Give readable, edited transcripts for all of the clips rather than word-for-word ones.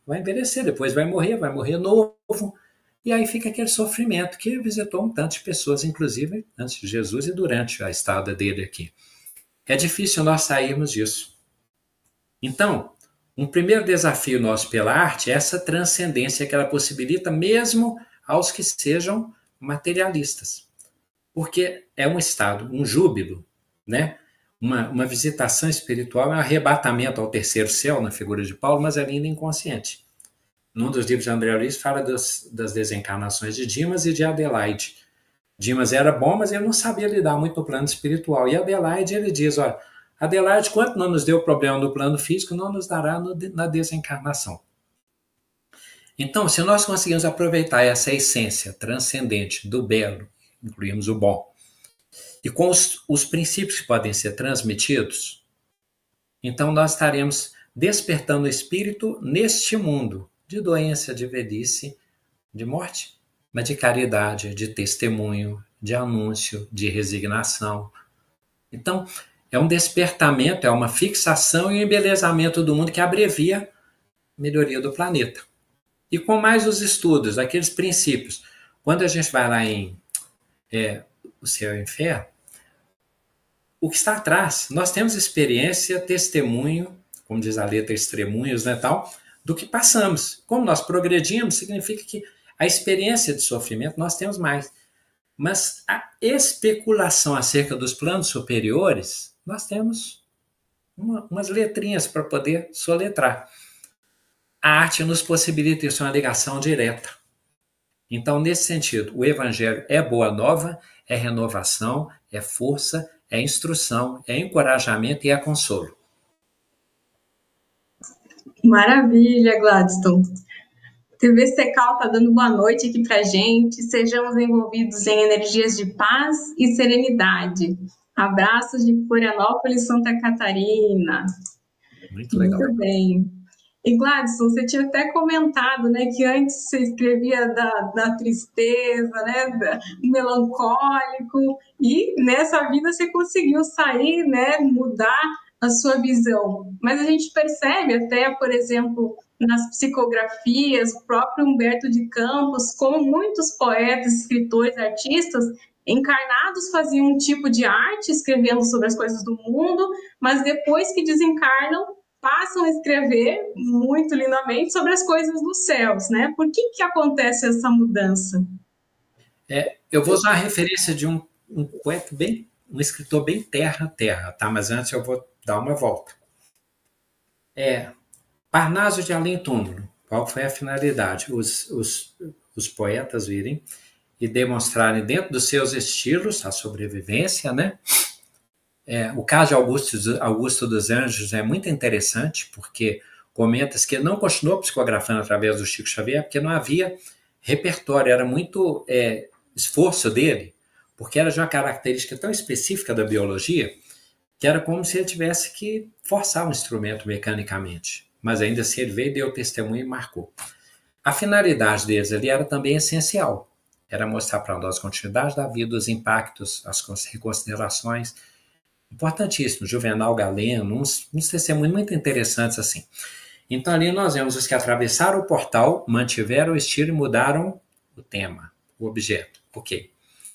vai envelhecer, depois vai morrer novo, e aí fica aquele sofrimento que visitou um tanto de pessoas, inclusive antes de Jesus e durante a estada dele aqui. É difícil nós sairmos disso. Então, um primeiro desafio nosso pela arte é essa transcendência que ela possibilita mesmo aos que sejam materialistas. Porque é um estado, um júbilo, né? Uma visitação espiritual, um arrebatamento ao terceiro céu, na figura de Paulo, mas ainda inconsciente. Num dos livros de André Luiz fala das desencarnações de Dimas e de Adelaide. Dimas era bom, mas ele não sabia lidar muito no plano espiritual. E Adelaide, ele diz, olha, Adelaide, quanto não nos deu problema no plano físico, não nos dará na desencarnação. Então, se nós conseguimos aproveitar essa essência transcendente do belo, incluímos o bom, e com os princípios que podem ser transmitidos, então nós estaremos despertando o espírito neste mundo de doença, de velhice, de morte, mas de caridade, de testemunho, de anúncio, de resignação. Então, é um despertamento, é uma fixação e um embelezamento do mundo que abrevia a melhoria do planeta. E com mais os estudos, aqueles princípios, quando a gente vai lá em O Céu e o Inferno, o que está atrás, nós temos experiência, testemunho, como diz a letra, extremunhos, né, tal, do que passamos. Como nós progredimos, significa que a experiência de sofrimento nós temos mais. Mas a especulação acerca dos planos superiores, nós temos umas letrinhas para poder soletrar. A arte nos possibilita isso, uma ligação direta. Então, nesse sentido, o Evangelho é boa nova, é renovação, é força, é instrução, é encorajamento e é consolo. Maravilha, Gladstone. TV Secal está dando boa noite aqui para gente. Sejamos envolvidos em energias de paz e serenidade. Abraços de Florianópolis, Santa Catarina. Muito legal. Muito bem. E Gladstone, você tinha até comentado, né, que antes você escrevia da tristeza, né, do melancólico, e nessa vida você conseguiu sair, né, mudar a sua visão. Mas a gente percebe até, por exemplo, nas psicografias, o próprio Humberto de Campos, como muitos poetas, escritores, artistas, encarnados faziam um tipo de arte, escrevendo sobre as coisas do mundo, mas depois que desencarnam, passam a escrever muito lindamente sobre as coisas dos céus, né? Por que acontece essa mudança? Eu vou usar a referência de um poeta um escritor bem terra, tá? Mas antes eu vou dar uma volta. Parnaso de Além Túmulo. Qual foi a finalidade? Os poetas virem e demonstrarem dentro dos seus estilos a sobrevivência, né? O caso de Augusto dos Anjos é muito interessante, porque comenta-se que ele não continuou psicografando através do Chico Xavier, porque não havia repertório, era muito esforço dele, porque era de uma característica tão específica da biologia, que era como se ele tivesse que forçar um instrumento mecanicamente. Mas ainda assim ele veio, deu testemunho e marcou. A finalidade deles ali era também essencial, era mostrar para nós a continuidade da vida, os impactos, as reconsiderações, importantíssimo, Juvenal Galeno, uns testemunhos muito interessantes assim. Então ali nós vemos os que atravessaram o portal, mantiveram o estilo e mudaram o tema, o objeto. Ok.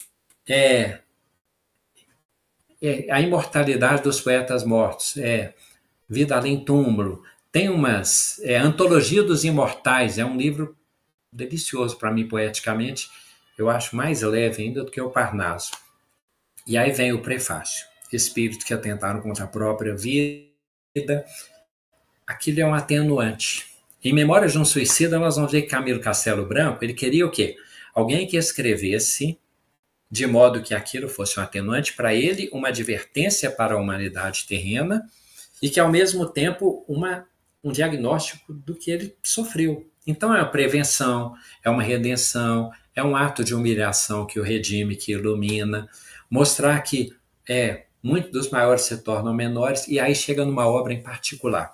A imortalidade dos poetas mortos, Vida Além Túmulo, tem umas Antologia dos Imortais, é um livro delicioso para mim poeticamente, eu acho mais leve ainda do que o Parnaso. E aí vem o prefácio. Espíritos que atentaram contra a própria vida. Aquilo é um atenuante. Em Memórias de um Suicida, nós vamos ver que Camilo Castelo Branco, ele queria o quê? Alguém que escrevesse de modo que aquilo fosse um atenuante para ele, uma advertência para a humanidade terrena e que, ao mesmo tempo, um diagnóstico do que ele sofreu. Então, é uma prevenção, é uma redenção, é um ato de humilhação que o redime, que ilumina, mostrar que muitos dos maiores se tornam menores, e aí chega numa obra em particular.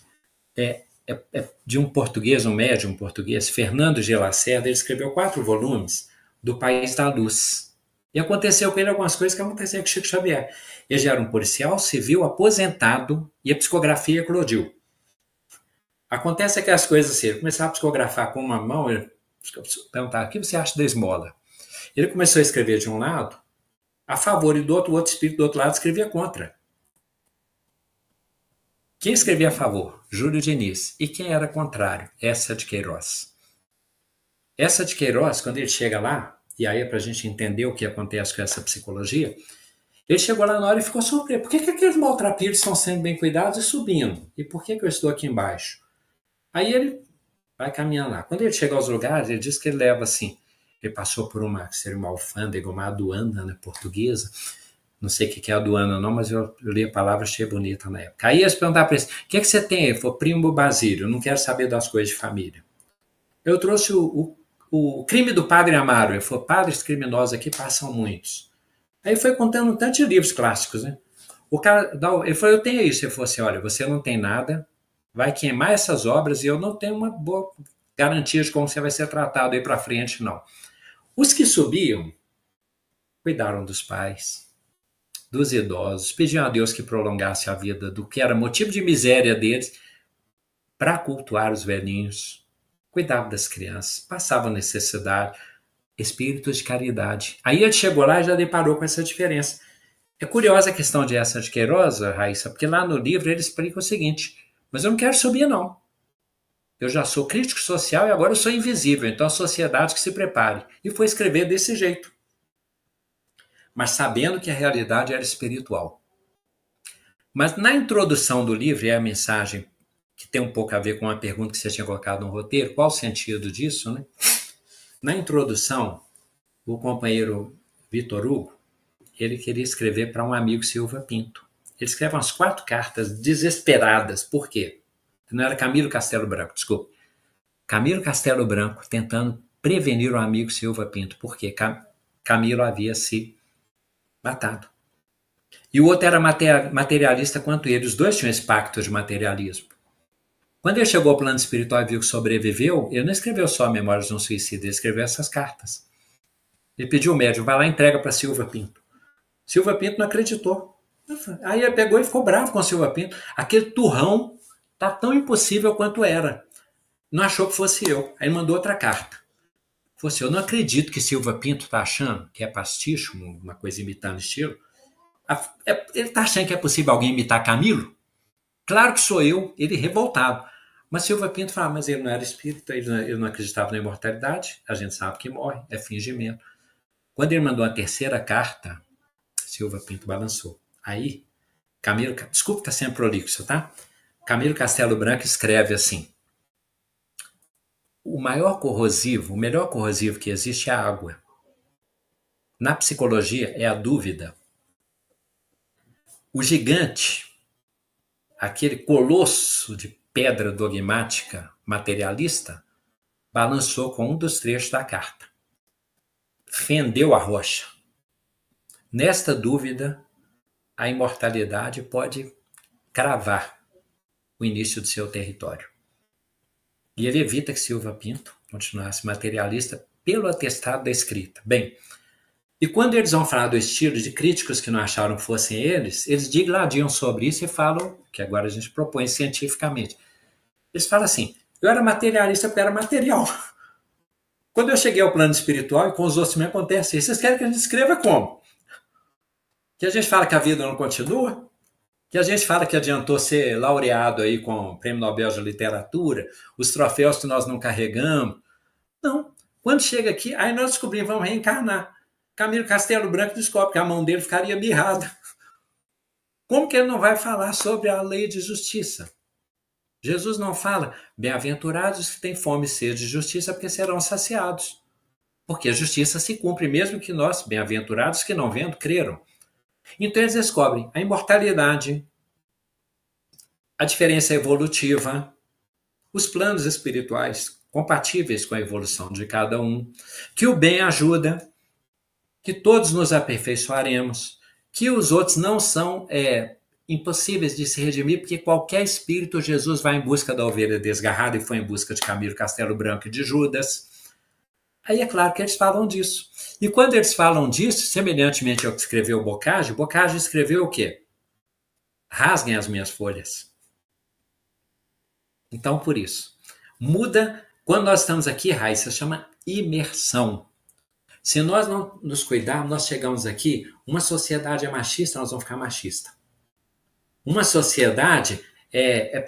De um português, um médium português, Fernando G. Lacerda, ele escreveu 4 volumes do País da Luz. E aconteceu com ele algumas coisas que aconteceram com Chico Xavier. Ele já era um policial civil aposentado e a psicografia eclodiu. Acontece que as coisas assim, ele começava a psicografar com uma mão, ele perguntava, o que você acha da esmola? Ele começou a escrever de um lado, a favor, e do outro, o outro espírito do outro lado escrevia contra. Quem escrevia a favor? Júlio Diniz. E quem era contrário? Essa de Queiroz. Essa de Queiroz, quando ele chega lá, e aí é para a gente entender o que acontece com essa psicologia, ele chegou lá na hora e ficou surpreso. Por que aqueles maltrapilhos estão sendo bem cuidados e subindo? E por que eu estou aqui embaixo? Aí ele vai caminhando lá. Quando ele chega aos lugares, ele diz que ele leva assim, ele passou por seria uma alfândega, uma aduana, né, portuguesa. Não sei o que é aduana não, mas eu li a palavra, achei bonita na época. Aí eles perguntaram para ele, o que você tem? Ele falou, primo Basílio, não quero saber das coisas de família. Eu trouxe o crime do padre Amaro. Ele falou, padres criminosos aqui passam muitos. Aí foi contando um tanto de livros clássicos, né? O cara, ele falou, eu tenho isso. Ele falou assim, olha, você não tem nada, vai queimar essas obras e eu não tenho uma boa garantia de como você vai ser tratado aí para frente, não. Os que subiam cuidaram dos pais, dos idosos, pediam a Deus que prolongasse a vida do que era motivo de miséria deles para cultuar os velhinhos, cuidavam das crianças, passavam necessidade, espíritos de caridade. Aí ele chegou lá e já deparou com essa diferença. É curiosa a questão de essa de Queiroz, Raíssa, porque lá no livro ele explica o seguinte, mas eu não quero subir não. Eu já sou crítico social e agora eu sou invisível, então a sociedade que se prepare. E foi escrever desse jeito. Mas sabendo que a realidade era espiritual. Mas na introdução do livro, é a mensagem que tem um pouco a ver com a pergunta que você tinha colocado no roteiro, qual o sentido disso, né? Na introdução, o companheiro Vitor Hugo, ele queria escrever para um amigo Silva Pinto. Ele escreve umas 4 cartas desesperadas. Por quê? Não era Camilo Castelo Branco, desculpe. Camilo Castelo Branco tentando prevenir o amigo Silva Pinto, porque Camilo havia se matado. E o outro era materialista quanto ele. Os dois tinham esse pacto de materialismo. Quando ele chegou ao plano espiritual e viu que sobreviveu, ele não escreveu só Memórias de um Suicida, ele escreveu essas cartas. Ele pediu o médium, vai lá e entrega para Silva Pinto. Silva Pinto não acreditou. Aí ele pegou e ficou bravo com Silva Pinto. Aquele turrão tá tão impossível quanto era. Não achou que fosse eu. Aí mandou outra carta. Falou assim, eu não acredito que Silva Pinto tá achando que é pasticho, uma coisa imitando estilo. Ele tá achando que é possível alguém imitar Camilo? Claro que sou eu, ele revoltado. Mas Silva Pinto fala, mas ele não era espírita, ele não acreditava na imortalidade, a gente sabe que morre, é fingimento. Quando ele mandou a terceira carta, Silva Pinto balançou. Aí, Camilo, desculpa estar sendo prolixo, tá? Camilo Castelo Branco escreve assim, o melhor corrosivo que existe é a água. Na psicologia é a dúvida. O gigante, aquele colosso de pedra dogmática materialista, balançou com um dos trechos da carta. Fendeu a rocha. Nesta dúvida, a imortalidade pode cravar o início do seu território. E ele evita que Silva Pinto continuasse materialista pelo atestado da escrita. Bem, e quando eles vão falar do estilo de críticos que não acharam que fossem eles digladiam sobre isso e falam, que agora a gente propõe cientificamente. Eles falam assim, eu era materialista porque era material. Quando eu cheguei ao plano espiritual e com os outros me acontece isso, vocês querem que a gente escreva como? Que a gente fala que a vida não continua? Que a gente fala que adiantou ser laureado aí com o Prêmio Nobel de Literatura, os troféus que nós não carregamos. Não. Quando chega aqui, aí nós descobrimos, vamos reencarnar. Camilo Castelo Branco descobre que a mão dele ficaria mirrada. Como que ele não vai falar sobre a lei de justiça? Jesus não fala, bem-aventurados que têm fome e sede de justiça, porque serão saciados. Porque a justiça se cumpre, mesmo que nós, bem-aventurados que não vendo, creram. Então eles descobrem a imortalidade, a diferença evolutiva, os planos espirituais compatíveis com a evolução de cada um, que o bem ajuda, que todos nos aperfeiçoaremos, que os outros não são impossíveis de se redimir, porque qualquer espírito, Jesus vai em busca da ovelha desgarrada e foi em busca de Camilo Castelo Branco e de Judas. Aí é claro que eles falam disso. E quando eles falam disso, semelhantemente ao que escreveu o Bocage escreveu o quê? Rasguem as minhas folhas. Então, por isso, muda. Quando nós estamos aqui, Raíssa, chama imersão. Se nós não nos cuidarmos, nós chegamos aqui, uma sociedade é machista, nós vamos ficar machista. Uma sociedade é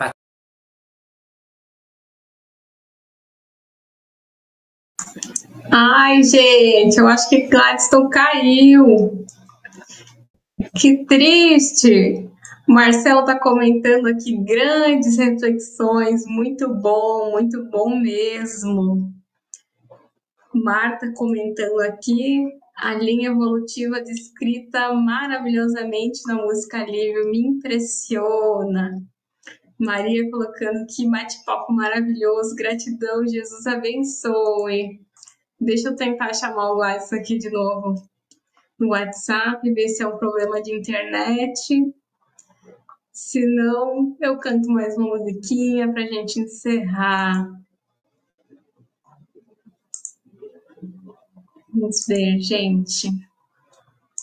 Ai, gente, eu acho que Gladstone caiu. Que triste! O Marcelo está comentando aqui grandes reflexões, muito bom mesmo. Marta comentando aqui, a linha evolutiva descrita maravilhosamente na música livre, me impressiona. Maria colocando que bate-papo maravilhoso, gratidão, Jesus abençoe. Deixa eu tentar chamar o Gladys aqui de novo no WhatsApp, ver se é um problema de internet. Se não, eu canto mais uma musiquinha para a gente encerrar. Vamos ver, gente.